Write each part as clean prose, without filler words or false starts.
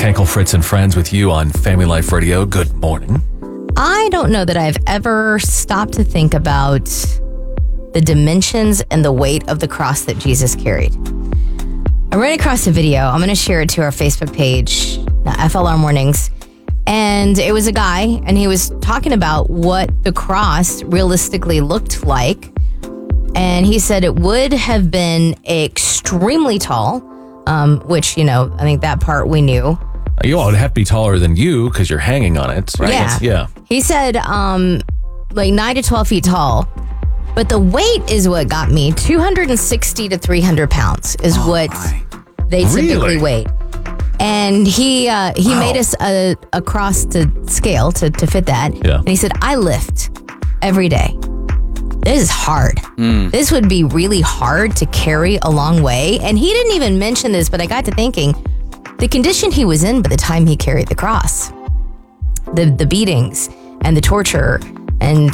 Kenkel, Fritz, and Friends with you on Family Life Radio. Good morning. I don't know that I've ever stopped to think about the dimensions and the weight of the cross that Jesus carried. I ran across a video. I'm going to share it to our Facebook page, FLR Mornings. And it was a guy, and he was talking about what the cross realistically looked like. And he said it would have been extremely tall, which, I think that part we knew. You all would have to be taller than you because you're hanging on it, right? Yeah. He said like 9 to 12 feet tall. But the weight is what got me. 260 to 300 pounds is what they typically weigh. And he made us a cross to scale to fit that. Yeah. And he said, I lift every day. This is hard. This would be really hard to carry a long way. And he didn't even mention this, but I got to thinking, the condition he was in by the time he carried the cross, the beatings and the torture and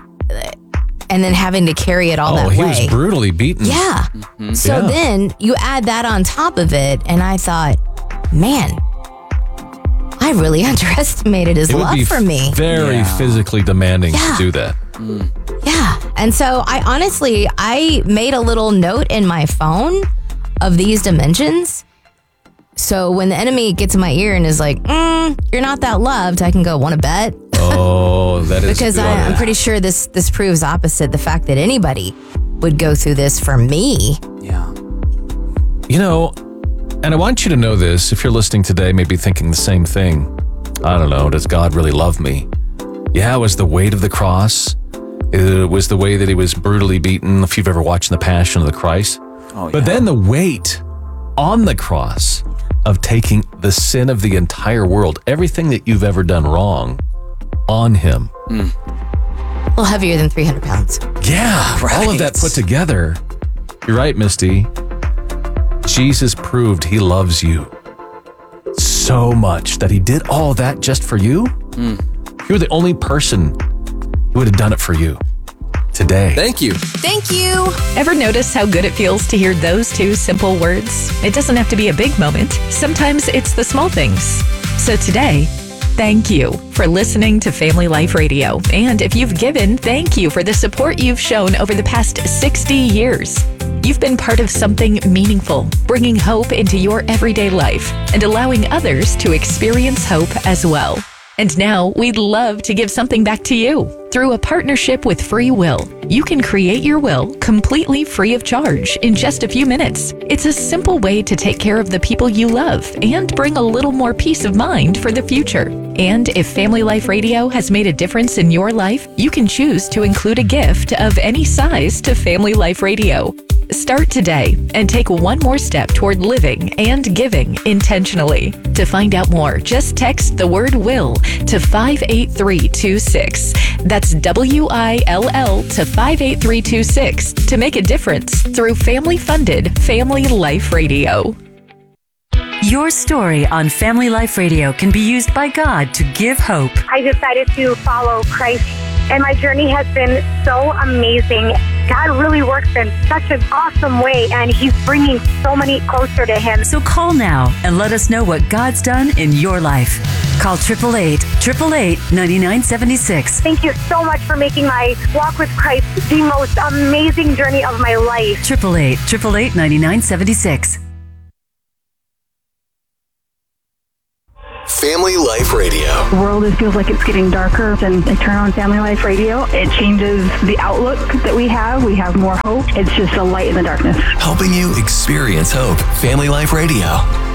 then having to carry it all that way. Oh, he was brutally beaten. Yeah. Mm-hmm. So then you add that on top of it, and I thought, man, I really underestimated his love for me. Very physically demanding to do that. Yeah. And so I made a little note in my phone of these dimensions. So when the enemy gets in my ear and is like, you're not that loved, I can go, want to bet? Oh, that is because good. I'm pretty sure this proves opposite. The fact that anybody would go through this for me. Yeah. And I want you to know this. If you're listening today, maybe thinking the same thing. I don't know. Does God really love me? Yeah, it was the weight of the cross. It was the way that he was brutally beaten. If you've ever watched The Passion of the Christ. But then the weight on the cross of taking the sin of the entire world, everything that you've ever done wrong, on him. A little heavier than 300 pounds. Yeah, right. All of that put together. You're right, Misty. Jesus proved he loves you so much that he did all that just for you. You're the only person who would have done it for you today. Thank you. Thank you. Ever notice how good it feels to hear those two simple words? It doesn't have to be a big moment. Sometimes it's the small things. So today, thank you for listening to Family Life Radio. And if you've given, thank you for the support you've shown over the past 60 years. You've been part of something meaningful, bringing hope into your everyday life and allowing others to experience hope as well. And now we'd love to give something back to you. Through a partnership with Free Will, you can create your will completely free of charge in just a few minutes. It's a simple way to take care of the people you love and bring a little more peace of mind for the future. And if Family Life Radio has made a difference in your life, you can choose to include a gift of any size to Family Life Radio. Start today and take one more step toward living and giving intentionally. To find out more, just text the word WILL to 58326. That's WILL to 58326 to make a difference through family-funded Family Life Radio. Your story on Family Life Radio can be used by God to give hope. I decided to follow Christ, and my journey has been so amazing. God really works in such an awesome way, and he's bringing so many closer to him. So call now and let us know what God's done in your life. Call 888-888-9976. Thank you so much for making my walk with Christ the most amazing journey of my life. 888-888-9976. Family Life Radio. The world feels like it's getting darker, and I turn on Family Life Radio. It changes the outlook that we have. We have more hope. It's just a light in the darkness. Helping you experience hope. Family Life Radio.